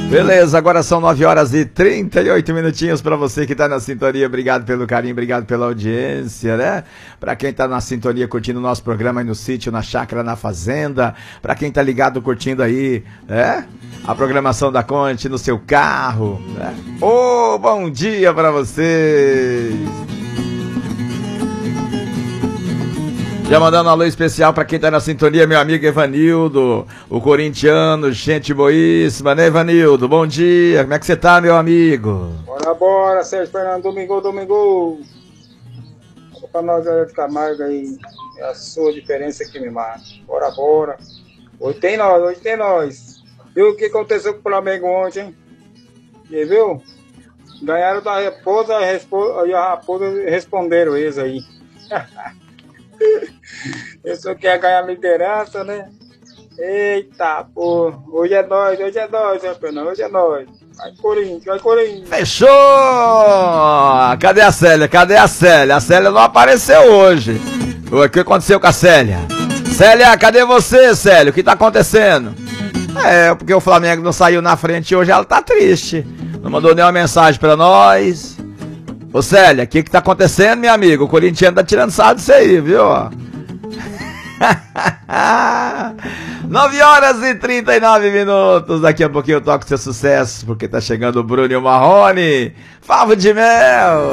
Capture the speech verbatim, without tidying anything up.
Beleza, agora são nove horas e trinta e oito minutinhos para você que tá na sintonia. Obrigado pelo carinho, obrigado pela audiência, né? Para quem tá na sintonia curtindo o nosso programa aí no sítio, na chácara, na fazenda, para quem tá ligado curtindo aí, né? A programação da Conte no seu carro, né? Ô, bom dia para vocês! Já mandando um alô especial pra quem tá na sintonia, meu amigo Evanildo, o corintiano, gente boíssima, né, Evanildo? Bom dia, como é que você tá, meu amigo? Bora, bora, Sérgio Fernando, domingo, domingo. Pra nós aí de Camargo aí, é a sua diferença que me mata. Bora, bora. Hoje tem nós, hoje tem nós. Viu o que aconteceu com o Flamengo ontem, hein? E viu? Ganharam da Raposa e a Raposa responderam eles aí. Eu só quero ganhar a liderança, né? Eita, pô. Hoje é nós, hoje é nós, hein, Fernando? Hoje é nós. Vai Corinthians, vai Corinthians. Fechou! Cadê a Célia? Cadê a Célia? A Célia não apareceu hoje. O que aconteceu com a Célia? Célia, cadê você, Célia? O que tá acontecendo? É, porque o Flamengo não saiu na frente hoje, ela tá triste. Não mandou nenhuma mensagem pra nós. Ô Célia, o que que tá acontecendo, meu amigo? O corintiano tá tirando sarro disso aí, viu? nove horas e trinta e nove minutos. Daqui a pouquinho eu toco seu sucesso, porque tá chegando o Bruno e o Marrone. Favo de mel.